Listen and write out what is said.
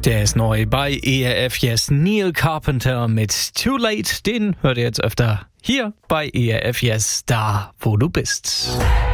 Der ist neu bei ERF Yes. Neil Carpenter mit Too Late. Den hört ihr jetzt öfter hier bei ERF Yes, da wo du bist.